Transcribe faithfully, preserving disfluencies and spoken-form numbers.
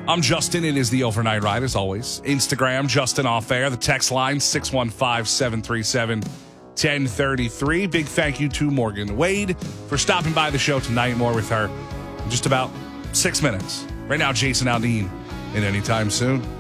I'm Justin. It is the Overnight Ride, as always. Instagram, Justin Off Air. The text line, six one five, seven three seven, one zero three three. Big thank you to Morgan Wade for stopping by the show tonight. More with her in just about six minutes. Right now, Jason Aldean in Anytime Soon.